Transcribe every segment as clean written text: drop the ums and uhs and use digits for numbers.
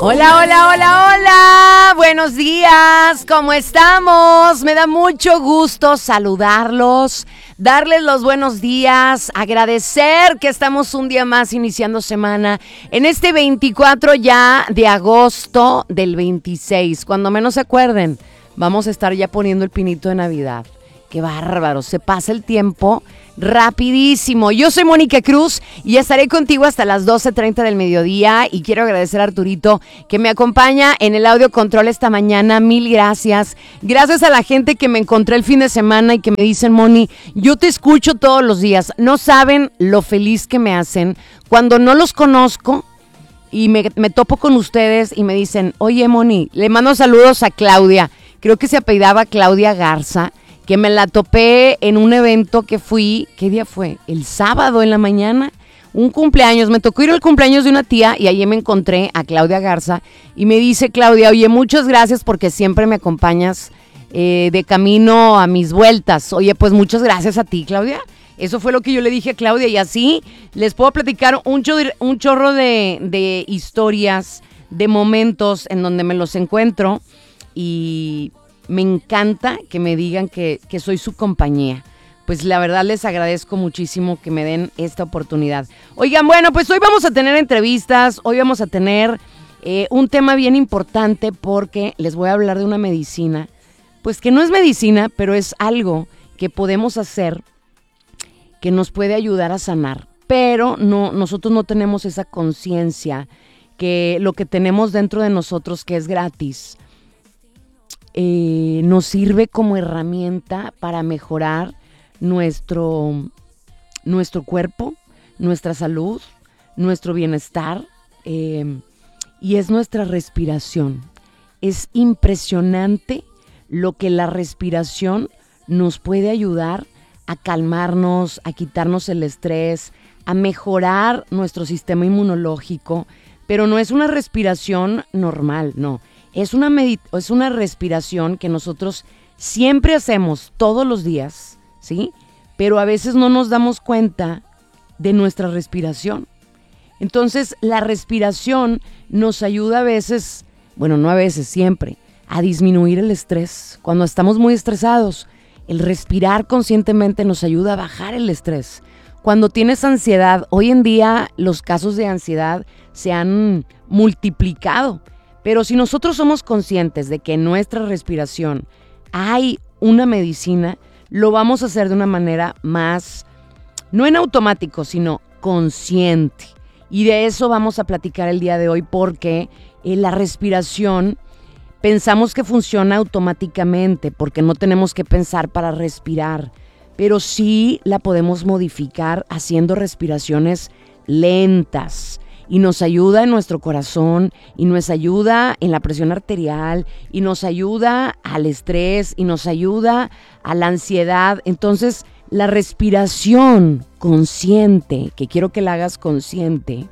Hola, hola, hola, hola. Buenos días. ¿Cómo estamos? Me da mucho gusto saludarlos, darles los buenos días, agradecer que estamos un día más iniciando semana en este 24 ya de agosto del 26. Cuando menos se acuerden, vamos a estar ya poniendo el pinito de Navidad. ¡Qué bárbaro! Se pasa el tiempo rapidísimo. Yo soy Mónica Cruz y estaré contigo hasta las 12:30 del mediodía y quiero agradecer a Arturito que me acompaña en el audio control esta mañana. Mil gracias. Gracias a la gente que me encontré el fin de semana y que me dicen, Moni, yo te escucho todos los días. No saben lo feliz que me hacen cuando no los conozco y me topo con ustedes y me dicen, oye, Moni, le mando saludos a Claudia. Creo que se apellidaba Claudia Garza, que me la topé en un evento que fui, ¿qué día fue? El sábado en la mañana, un cumpleaños, me tocó ir al cumpleaños de una tía y allí me encontré a Claudia Garza y me dice Claudia, oye, muchas gracias porque siempre me acompañas de camino a mis vueltas. Oye, pues muchas gracias a ti, Claudia. Eso fue lo que yo le dije a Claudia y así les puedo platicar un chorro de historias, de momentos en donde me los encuentro y me encanta que me digan que soy su compañía. Pues la verdad les agradezco muchísimo que me den esta oportunidad. Oigan, bueno, pues hoy vamos a tener entrevistas, hoy vamos a tener un tema bien importante porque les voy a hablar de una medicina, pues que no es medicina, pero es algo que podemos hacer que nos puede ayudar a sanar. Pero nosotros no tenemos esa conciencia que lo que tenemos dentro de nosotros, que es gratis, nos sirve como herramienta para mejorar nuestro cuerpo, nuestra salud, nuestro bienestar, y es nuestra respiración. Es impresionante lo que la respiración nos puede ayudar a calmarnos, a quitarnos el estrés, a mejorar nuestro sistema inmunológico, pero no es una respiración normal, no. Es una respiración que nosotros siempre hacemos todos los días, ¿sí? Pero a veces no nos damos cuenta de nuestra respiración. Entonces, la respiración nos ayuda a veces, bueno, no a veces, siempre, a disminuir el estrés. Cuando estamos muy estresados, el respirar conscientemente nos ayuda a bajar el estrés. Cuando tienes ansiedad, hoy en día los casos de ansiedad se han multiplicado. Pero si nosotros somos conscientes de que en nuestra respiración hay una medicina, lo vamos a hacer de una manera más, no en automático, sino consciente. Y de eso vamos a platicar el día de hoy porque la respiración pensamos que funciona automáticamente porque no tenemos que pensar para respirar, pero sí la podemos modificar haciendo respiraciones lentas. Y nos ayuda en nuestro corazón, y nos ayuda en la presión arterial, y nos ayuda al estrés, y nos ayuda a la ansiedad. Entonces, la respiración consciente, que quiero que la hagas consciente,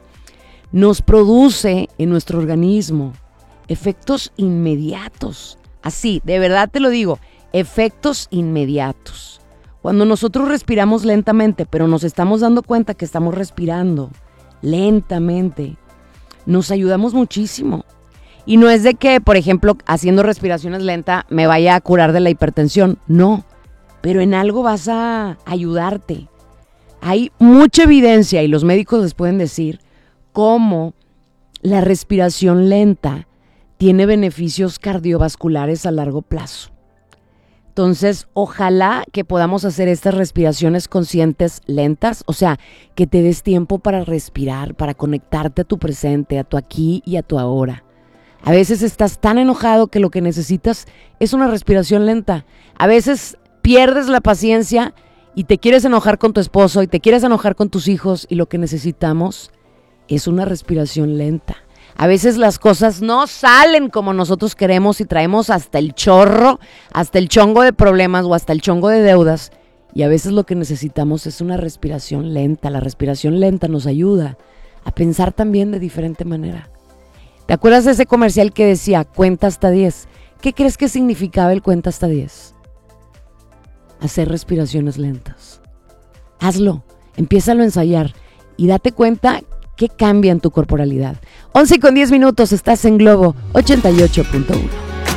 nos produce en nuestro organismo efectos inmediatos. Así, de verdad te lo digo, efectos inmediatos. Cuando nosotros respiramos lentamente, pero nos estamos dando cuenta que estamos respirando lentamente, nos ayudamos muchísimo. Y no es de que, por ejemplo, haciendo respiraciones lentas me vaya a curar de la hipertensión, no, pero en algo vas a ayudarte. Hay mucha evidencia y los médicos les pueden decir cómo la respiración lenta tiene beneficios cardiovasculares a largo plazo. Entonces, ojalá que podamos hacer estas respiraciones conscientes lentas, o sea, que te des tiempo para respirar, para conectarte a tu presente, a tu aquí y a tu ahora. A veces estás tan enojado que lo que necesitas es una respiración lenta. A veces pierdes la paciencia y te quieres enojar con tu esposo y te quieres enojar con tus hijos y lo que necesitamos es una respiración lenta. A veces las cosas no salen como nosotros queremos y traemos hasta el chorro, hasta el chongo de problemas o hasta el chongo de deudas. Y a veces lo que necesitamos es una respiración lenta. La respiración lenta nos ayuda a pensar también de diferente manera. ¿Te acuerdas de ese comercial que decía cuenta hasta 10? ¿Qué crees que significaba el cuenta hasta 10? Hacer respiraciones lentas. Hazlo, empiézalo a ensayar y date cuenta ¿Qué cambia en tu corporalidad? 11 con 10 minutos, estás en Globo 88.1.